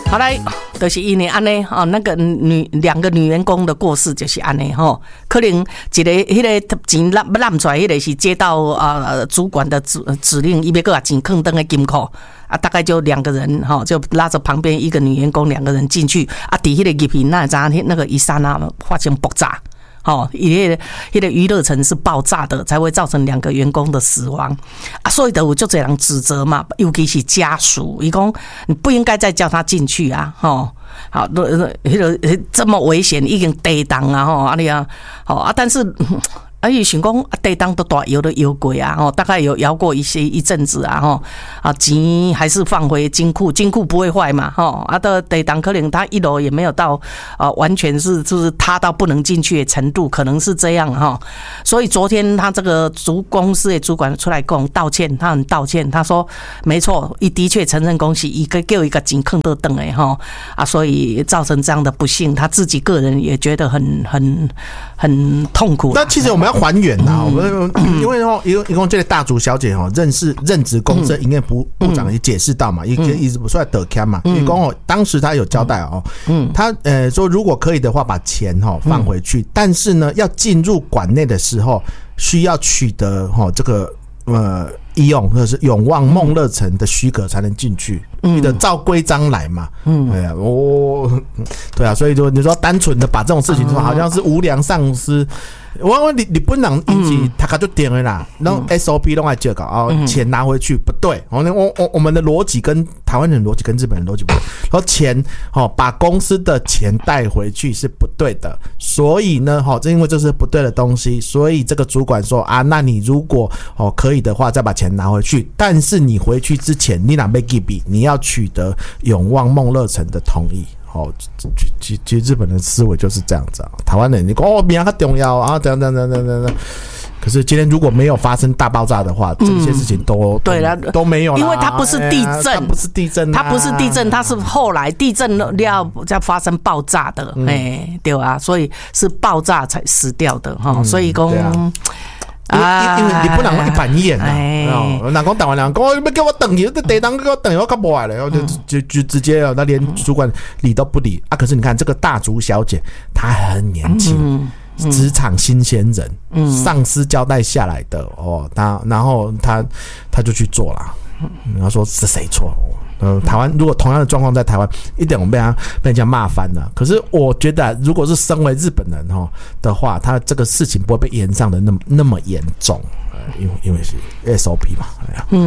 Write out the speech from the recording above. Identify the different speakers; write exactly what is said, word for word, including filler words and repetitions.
Speaker 1: 好来，就是因为安尼哦，那个女两个女员工的过世就是安尼吼，可能一个迄个钱揽揽出来，迄个是接到呃主管的指指令，伊要搁把钱放登个金库啊，大概就两个人哈，就拉着旁边一个女员工两个人进去啊，伫迄个入去那咋那个一刹那发生爆炸。哦，因为那个娱乐城是爆炸的，才会造成两个员工的死亡啊，所以就有就这样指责嘛，尤其是家属，伊讲你不应该再叫他进去啊，吼，好，那个这么危险，已经地动啊，吼，啊你啊，好啊，但是。啊，伊想讲啊，地当都大摇都摇过啊，吼，大概有摇过一些一阵子啊，吼，啊，钱还是放回金库，金库不会坏嘛，吼，啊，的地当可能他一楼也没有到啊，完全是就是塌到不能进去的程度，可能是这样哈。所以昨天他这个主公司的主管出来跟我道歉，他很道歉，他说没错，伊的确承认公司一个叫一个金坑都等诶哈啊，所以造成这样的不幸，他自己个人也觉得很很很痛苦。
Speaker 2: 那其实我们要还原呐，我们因为哦，一一共这个大竹小姐哦，认识任职公司营业部部长也解释到嘛，一个一直不出来得看嘛，因为哦，当时他有交代哦，他呃说如果可以的话，把钱哈放回去，但是呢，要进入馆内的时候，需要取得哈这个呃。医用或者是永旺梦乐城的许可才能进去，你的照规章来嘛。嗯，对啊，我，对啊，所以就你说单纯的把这种事情说好像是无良上司，我你你不能引起他就点了啦，然后 S O P 弄来这个啊，钱拿回去不对，我我我我们的逻辑跟台湾人逻辑跟日本人逻辑不对，然后钱哦把公司的钱带回去是不对的，所以呢，哈，这因为这是不对的东西，所以这个主管说啊，那你如果哦可以的话，再把钱拿回去，但是你回去之前，你哪被给比，你要取得永旺梦乐城的同意。哦，其其实日本人思维就是这样子啊。台湾人你说哦，名很重要啊，等等等等等等。可是今天如果没有发生大爆炸的话，这些事情都
Speaker 1: 对了
Speaker 2: 都没有了，
Speaker 1: 因为它不是地震，
Speaker 2: 它不是地震，
Speaker 1: 它不是地震，它是后来地震要要发生爆炸的，哎，对啊，所以是爆炸才死掉的哈，所以讲。
Speaker 2: 因为因为你不能一板一眼啊！人讲台湾人讲，要叫我等你，这地当给我等，我搞不来了，然后就就就直接那连主管理都不理啊！可是你看这个大竹小姐，她很年轻，职场新鲜人，上司交代下来的哦，她然后她她就去做了，然后说是谁错？呃，台湾如果同样的状况在台湾，一点我们被他被人家骂翻了。可是我觉得、啊，如果是身为日本人哈的话，他这个事情不会被延上的那么那么严重，呃，因为因为是 S O P 嘛，哎呀。